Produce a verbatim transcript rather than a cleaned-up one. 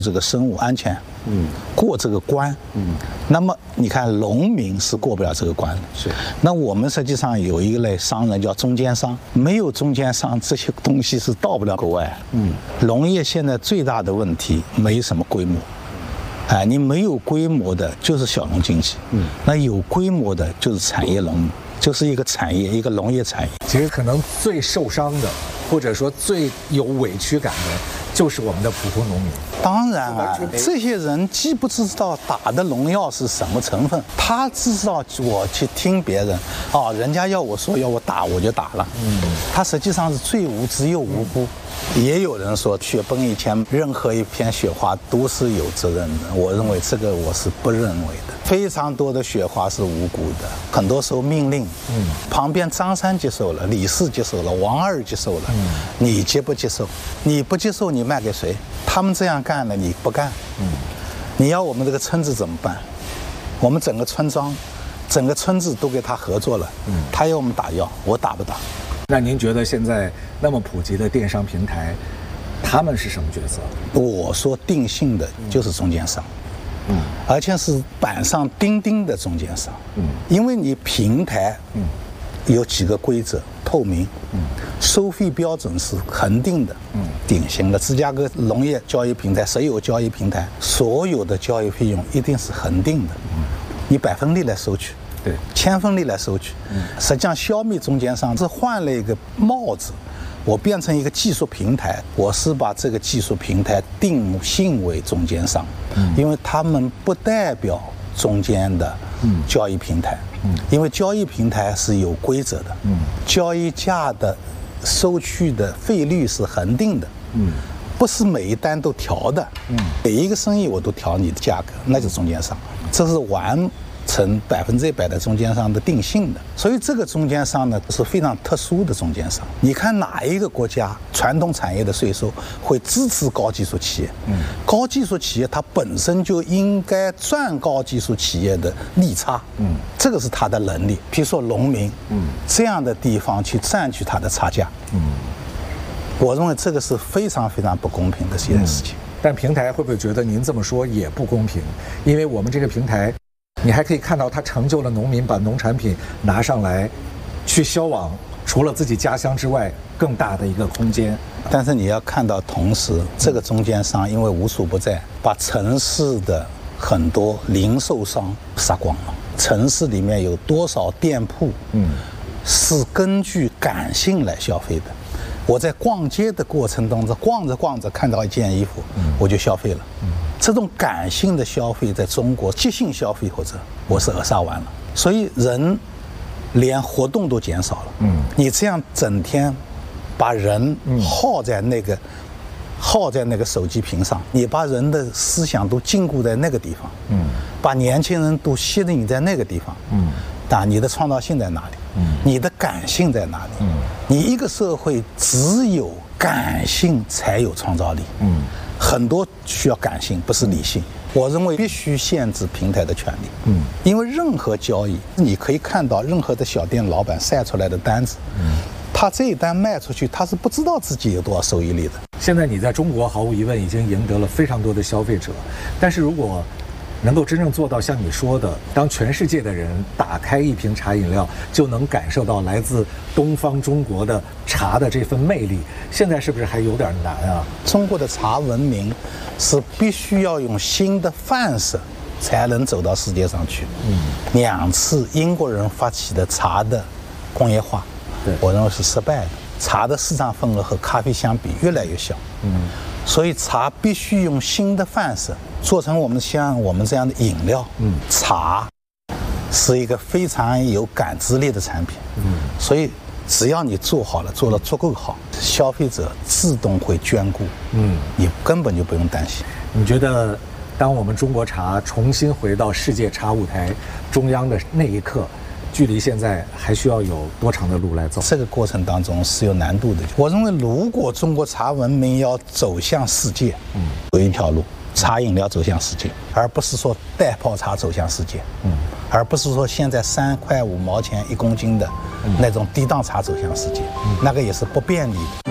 这个生物安全，嗯，过这个关，嗯，那么你看农民是过不了这个关的， 是。 那我们实际上有一类商人叫中间商，没有中间商，这些东西是到不了国外。嗯，农业现在最大的问题没什么规模，哎，你没有规模的就是小农经济，嗯，那有规模的就是产业农，就是一个产业，一个农业产业。 其实可能最受伤的，或者说最有委屈感的，就是我们的普通农民。 当然啊，这些人既不知道打的农药是什么成分，他知道我去听别人，哦，人家要我说要我打我就打了，嗯，他实际上是最无知又无辜。也有人说雪崩以前任何一片雪花都是有责任的，我认为这个我是不认为的。非常多的雪花是无辜的，很多时候命令，嗯，旁边张三接受了，李四接受了，王二接受了，嗯，你接不接受？你不接受，你卖给谁？他们这样干了，你不干，嗯，你要我们这个村子怎么办？我们整个村庄，整个村子都跟他合作了，嗯，他要我们打药，我打不打？ 那您觉得现在那么普及的电商平台，他们是什么角色？ 我说定性的就是中间商，嗯，而且是板上钉钉的中间商，嗯，因为你平台，嗯，有几个规则，透明，嗯，收费标准是恒定的，嗯，典型的芝加哥农业交易平台、石油交易平台，所有的交易费用一定是恒定的，嗯，你百分率来收取。 对， 千分率来收取，嗯，实际上消灭中间商是换了一个帽子，我变成一个技术平台，我是把这个技术平台定性为中间商，嗯，因为他们不代表中间的交易平台，嗯，因为交易平台是有规则的，嗯，交易价的收取的费率是恒定的，嗯，不是每一单都调的，嗯，每一个生意我都调你的价格，那就是中间商，这是完成百分之一百的中间商的定性的，所以这个中间商呢是非常特殊的中间商。你看哪一个国家传统产业的税收会支持高技术企业？嗯，高技术企业它本身就应该赚高技术企业的利差，嗯，这个是它的能力。比如说农民，嗯，这样的地方去占据它的差价，嗯，我认为这个是非常非常不公平的一件事情。 嗯，但平台会不会觉得您这么说也不公平？因为我们这个平台，你还可以看到它成就了农民把农产品拿上来去销往除了自己家乡之外更大的一个空间。 但是你要看到同时这个中间商因为无处不在，把城市的很多零售商杀光了。城市里面有多少店铺嗯，是根据感性来消费的。我在逛街的过程当中逛着逛着看到一件衣服，嗯，我就消费了，嗯，这种感性的消费在中国即兴消费或者我是扼杀完了，所以人连活动都减少了，嗯，你这样整天把人耗在那个、嗯、耗在那个手机屏上，你把人的思想都禁锢在那个地方，嗯，把年轻人都吸引在那个地方，嗯，那你的创造性在哪里？嗯，你的感性在哪里？嗯，你一个社会只有感性才有创造力。嗯，很多需要感性，不是理性。我认为必须限制平台的权利。嗯，因为任何交易，你可以看到任何的小店老板晒出来的单子，嗯，他这一单卖出去，他是不知道自己有多少收益率的。 现在你在中国毫无疑问已经赢得了非常多的消费者，但是如果能够真正做到像你说的，当全世界的人打开一瓶茶饮料就能感受到来自东方中国的茶的这份魅力，现在是不是还有点难啊？ 中国的茶文明是必须要用新的范式才能走到世界上去。嗯，两次英国人发起的茶的工业化，对，我认为是失败的。茶的市场份额和咖啡相比越来越小。嗯，所以茶必须用新的范式做成我们像我们这样的饮料。嗯，茶是一个非常有感知力的产品。嗯，所以只要你做好了，做得足够好，消费者自动会眷顾。嗯，你根本就不用担心。 你觉得，当我们中国茶重新回到世界茶舞台中央的那一刻，距离现在还需要有多长的路来走？ 这个过程当中是有难度的。我认为，如果中国茶文明要走向世界，嗯，有一条路，茶饮料走向世界，而不是说袋泡茶走向世界，嗯，而不是说现在三块五毛钱一公斤的那种低档茶走向世界，嗯，那个也是不便利的。